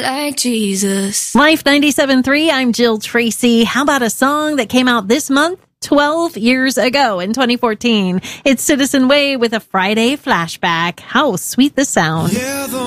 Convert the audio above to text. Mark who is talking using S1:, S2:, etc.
S1: like Jesus.
S2: Life 97.3, I'm Jill Tracy. How about a song that came out this month? 12 years ago in 2014. It's Citizen Way with a Friday flashback. How sweet the sound.
S3: Yeah,